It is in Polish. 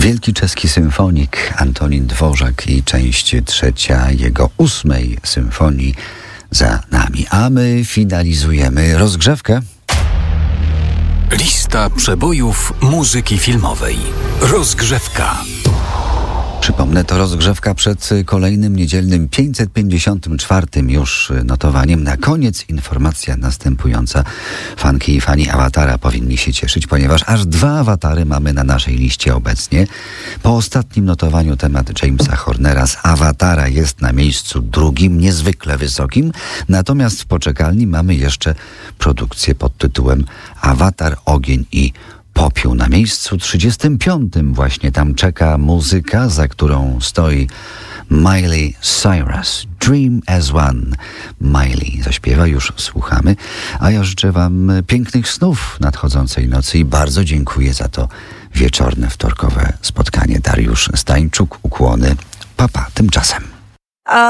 Wielki czeski symfonik Antonín Dvořák i część trzecia jego 8. symfonii za nami. A my finalizujemy rozgrzewkę. Lista przebojów muzyki filmowej. Rozgrzewka. Przypomnę, to rozgrzewka przed kolejnym niedzielnym 554 już notowaniem. Na koniec informacja następująca. Fanki i fani Awatara powinni się cieszyć, ponieważ aż 2 awatary mamy na naszej liście obecnie. Po ostatnim notowaniu temat Jamesa Hornera z Awatara jest na miejscu 2, niezwykle wysokim. Natomiast w poczekalni mamy jeszcze produkcję pod tytułem Awatar, ogień i popiół. Na miejscu 35 właśnie tam czeka muzyka, za którą stoi Miley Cyrus. Dream as One. Miley zaśpiewa, już słuchamy. A ja życzę wam pięknych snów nadchodzącej nocy i bardzo dziękuję za to wieczorne, wtorkowe spotkanie. Dariusz Stańczuk, ukłony. Papa, tymczasem.